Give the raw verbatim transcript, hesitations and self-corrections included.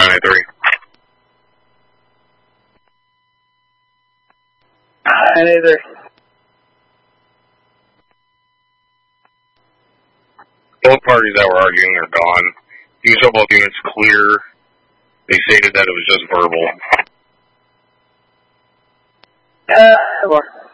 nine eight three. nine eight three. Both parties that were arguing are gone. You saw both units clear. They stated that it was just verbal. Uh, more.